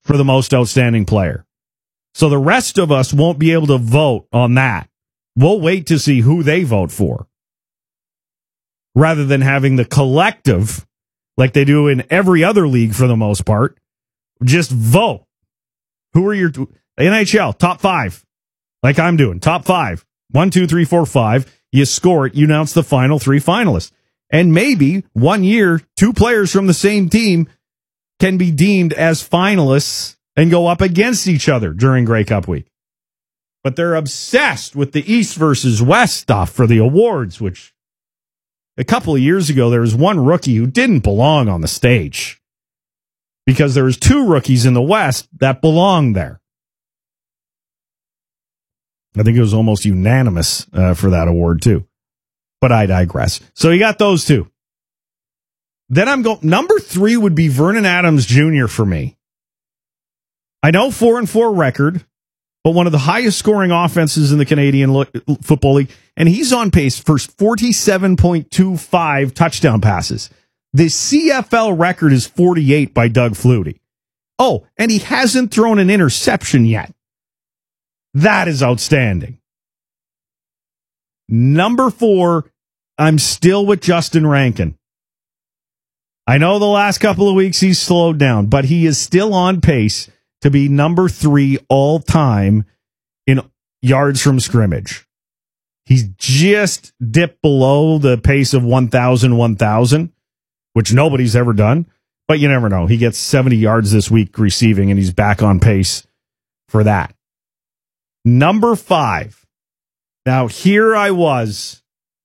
for the most outstanding player. So the rest of us won't be able to vote on that. We'll wait to see who they vote for, rather than having the collective, like they do in every other league for the most part, just vote. Who are your NHL top 5? Like I'm doing, top 5. 1, 2, 3, 4, 5. You score it, you announce the final 3 finalists. And maybe one year, 2 players from the same team can be deemed as finalists and go up against each other during Grey Cup week. But they're obsessed with the East versus West stuff for the awards, which a couple of years ago, there was one rookie who didn't belong on the stage because there was 2 rookies in the West that belonged there. I think it was almost unanimous for that award, too. But I digress. So you got those 2. Then I'm going, number 3 would be Vernon Adams Jr. for me. I know 4-4 record, but one of the highest scoring offenses in the Canadian Football League, and he's on pace for 47.25 touchdown passes. The CFL record is 48 by Doug Flutie. Oh, and he hasn't thrown an interception yet. That is outstanding. Number 4, I'm still with Justin Rankin. I know the last couple of weeks he's slowed down, but he is still on pace to be number 3 all time in yards from scrimmage. He's just dipped below the pace of 1,000, which nobody's ever done, but you never know. He gets 70 yards this week receiving, and he's back on pace for that. Number 5. Now, here I was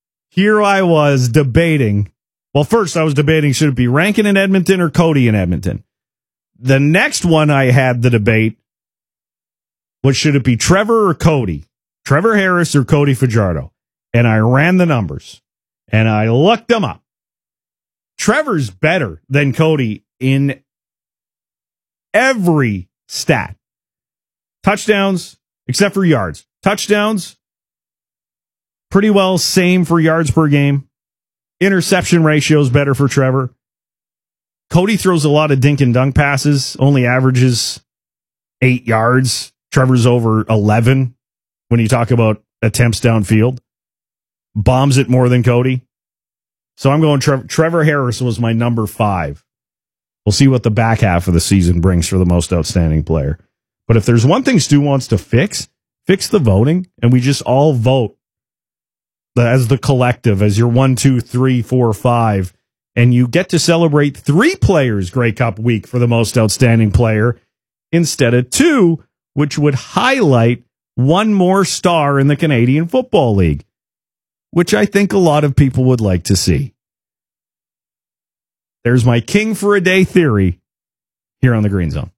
debating. Well, first I was debating, should it be Rankin in Edmonton or Cody in Edmonton? The next one I had the debate was, should it be Trevor or Cody? Trevor Harris or Cody Fajardo? And I ran the numbers, and I looked them up. Trevor's better than Cody in every stat. Touchdowns, except for yards. Touchdowns, pretty well same for yards per game. Interception ratio is better for Trevor. Cody throws a lot of dink and dunk passes, only averages 8 yards. Trevor's over 11 when you talk about attempts downfield. Bombs it more than Cody. So I'm going Trevor Harris was my number 5. We'll see what the back half of the season brings for the most outstanding player. But if there's one thing Stu wants to fix the voting, and we just all vote as the collective, as your 1, 2, 3, 4, 5, and you get to celebrate 3 players Grey Cup week for the most outstanding player instead of 2, which would highlight one more star in the Canadian Football League, which I think a lot of people would like to see. There's my king for a day theory here on the Green Zone.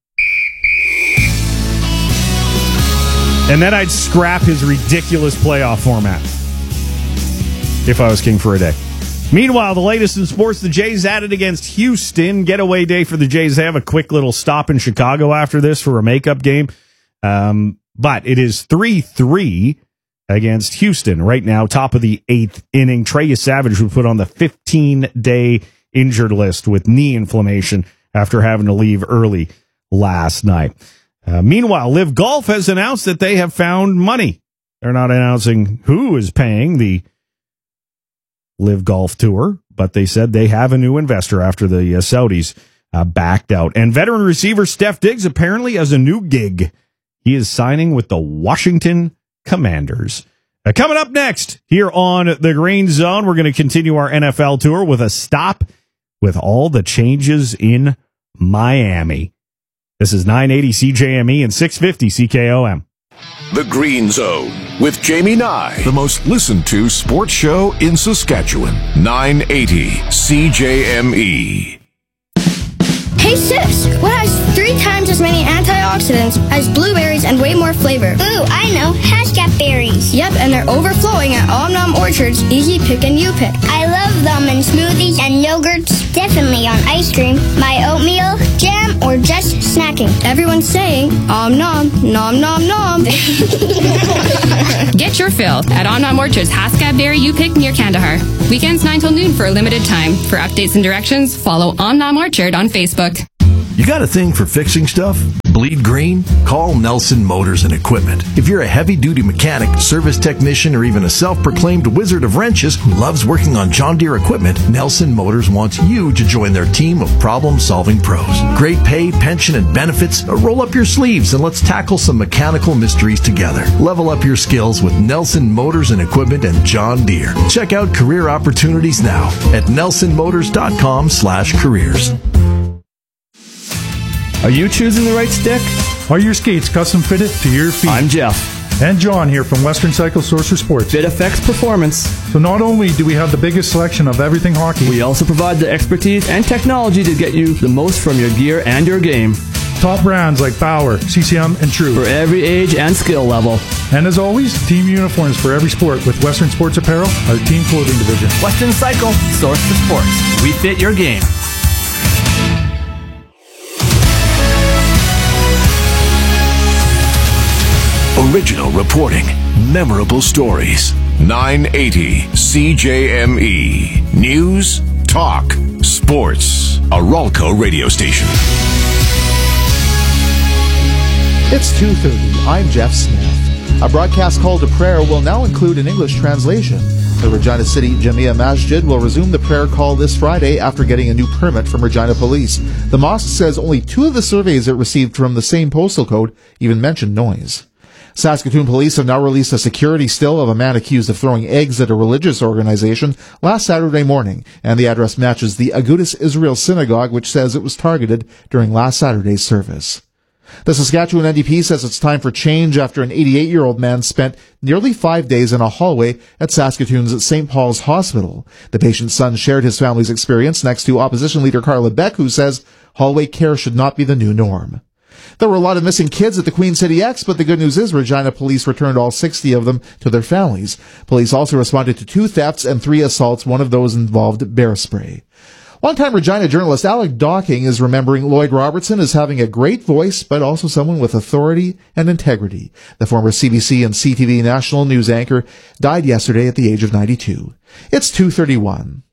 And then I'd scrap his ridiculous playoff format if I was king for a day. Meanwhile, the latest in sports, the Jays at it against Houston. Getaway day for the Jays. They have a quick little stop in Chicago after this for a makeup game. But it is 3-3 against Houston. Right now, top of the 8th inning. Trey Savage was put on the 15-day injured list with knee inflammation after having to leave early last night. Meanwhile, Live Golf has announced that they have found money. They're not announcing who is paying the Live Golf Tour, but they said they have a new investor after the Saudis backed out. And veteran receiver Steph Diggs apparently has a new gig. He is signing with the Washington Commanders. Coming up next here on the Green Zone, we're going to continue our NFL tour with a stop with all the changes in Miami. This is 980 CJME and 650 CKOM. The Green Zone with Jamie Nye, the most listened to sports show in Saskatchewan. 980 CJME. Hey sis, what has 3 times as many antioxidants as blueberries and way more flavor? Ooh, I know, Haskell berries. Yep, and they're overflowing at Om Nom Orchard's Easy Pick and You Pick. I love them in smoothies and yogurts, definitely on ice cream, my oatmeal, jam, or just snacking. Everyone's saying Om Nom, Nom Nom Nom. Get your fill at Om Nom Orchard's Haskell Berry You Pick near Kandahar. Weekends 9 till noon for a limited time. For updates and directions, follow Om Nom Orchard on Facebook. You got a thing for fixing stuff? Bleed green? Call Nelson Motors and Equipment. If you're a heavy-duty mechanic, service technician, or even a self-proclaimed wizard of wrenches who loves working on John Deere equipment, Nelson Motors wants you to join their team of problem-solving pros. Great pay, pension, and benefits. Roll up your sleeves and let's tackle some mechanical mysteries together. Level up your skills with Nelson Motors and Equipment and John Deere. Check out career opportunities now at nelsonmotors.com/careers. Are you choosing the right stick? Are your skates custom fitted to your feet? I'm Jeff. And John here from Western Cycle Sorcerer Sports. Fit affects performance. So not only do we have the biggest selection of everything hockey, we also provide the expertise and technology to get you the most from your gear and your game. Top brands like Bauer, CCM, and True. For every age and skill level. And as always, team uniforms for every sport with Western Sports Apparel, our team clothing division. Western Cycle, source for sports. We fit your game. Original reporting, memorable stories. 980 CJME. News, talk, sports. A Ralco radio station. It's 2:30. I'm Jeff Smith. A broadcast call to prayer will now include an English translation. The Regina City Jamia Masjid will resume the prayer call this Friday after getting a new permit from Regina Police. The mosque says only 2 of the surveys it received from the same postal code even mentioned noise. Saskatoon police have now released a security still of a man accused of throwing eggs at a religious organization last Saturday morning, and the address matches the Agudas Israel Synagogue, which says it was targeted during last Saturday's service. The Saskatchewan NDP says it's time for change after an 88-year-old man spent nearly 5 days in a hallway at Saskatoon's St. Paul's Hospital. The patient's son shared his family's experience next to opposition leader Carla Beck, who says hallway care should not be the new norm. There were a lot of missing kids at the Queen City X, but the good news is Regina police returned all 60 of them to their families. Police also responded to 2 thefts and 3 assaults. One of those involved bear spray. Longtime Regina journalist Alec Docking is remembering Lloyd Robertson as having a great voice, but also someone with authority and integrity. The former CBC and CTV national news anchor died yesterday at the age of 92. It's 2:31.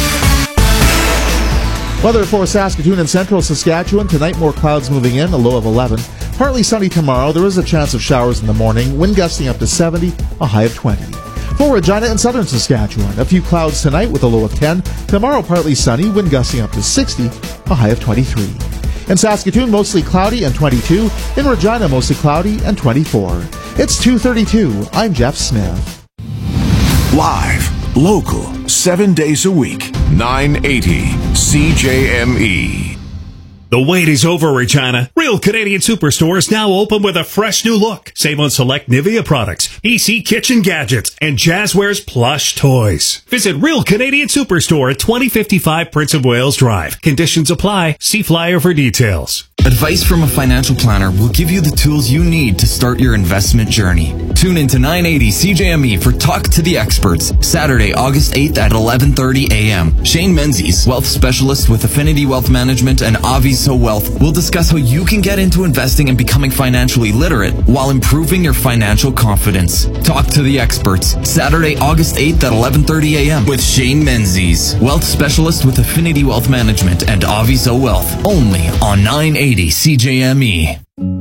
Weather for Saskatoon and central Saskatchewan. Tonight, more clouds moving in, a low of 11. Partly sunny tomorrow. There is a chance of showers in the morning. Wind gusting up to 70, a high of 20. For Regina and southern Saskatchewan, a few clouds tonight with a low of 10. Tomorrow, partly sunny. Wind gusting up to 60, a high of 23. In Saskatoon, mostly cloudy and 22. In Regina, mostly cloudy and 24. It's 2:32. I'm Jeff Smith. Live, local, 7 days a week. 980 CJME. The wait is over, Regina. Real Canadian Superstore is now open with a fresh new look. Save on select Nivea products, EC kitchen gadgets, and Jazzwares plush toys. Visit Real Canadian Superstore at 2055 Prince of Wales Drive. Conditions apply. See flyer for details. Advice from a financial planner will give you the tools you need to start your investment journey. Tune in to 980 CJME for Talk to the Experts, Saturday, August 8th at 11:30 a.m. Shane Menzies, wealth specialist with Affinity Wealth Management and Aviso Wealth, will discuss how you can get into investing and becoming financially literate while improving your financial confidence. Talk to the Experts, Saturday, August 8th at 11:30 a.m. with Shane Menzies, wealth specialist with Affinity Wealth Management and Aviso Wealth, only on 980 CJME.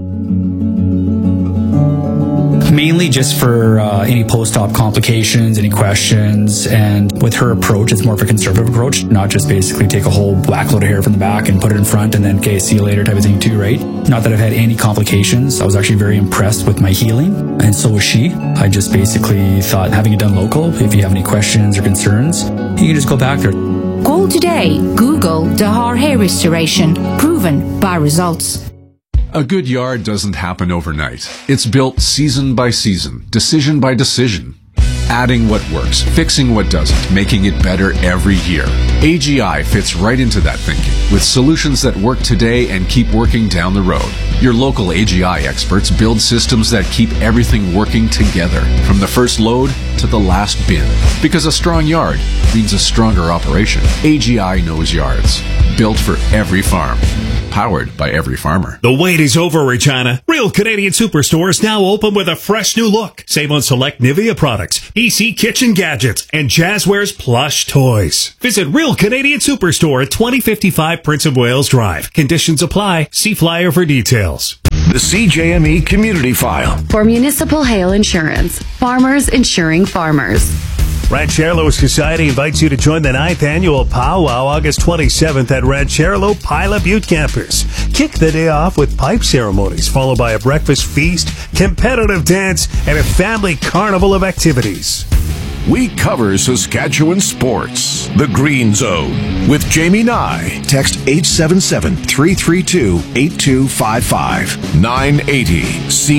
Mainly just for any post-op complications, any questions, and with her approach, it's more of a conservative approach, not just basically take a whole whack load of hair from the back and put it in front and then, okay, see you later type of thing too, right? Not that I've had any complications. I was actually very impressed with my healing, and so was she. I just basically thought, having it done local, if you have any questions or concerns, you can just go back there. Call today. Google Dahar Hair Restoration. Proven by results. A good yard doesn't happen overnight. It's built season by season, decision by decision. Adding what works, fixing what doesn't, making it better every year. AGI fits right into that thinking, with solutions that work today and keep working down the road. Your local AGI experts build systems that keep everything working together, from the first load to the last bin. Because a strong yard means a stronger operation. AGI knows yards. Built for every farm. powered by every farmer. The wait is over, Regina. Real Canadian Superstore is now open with a fresh new look. Save on select Nivea products, EC kitchen gadgets, and Jazzwares plush toys. Visit Real Canadian Superstore at 2055 Prince of Wales Drive. Conditions apply. See flyer for details. The CJME Community File. For Municipal Hail Insurance, farmers insuring farmers. Rancheros Society invites you to join the 9th annual Powwow August 27th at Ranchero Pila Butte Campers. Kick the day off with pipe ceremonies, followed by a breakfast feast, competitive dance, and a family carnival of activities. We cover Saskatchewan sports. The Green Zone with Jamie Nye. Text 877-332-8255. 980 C.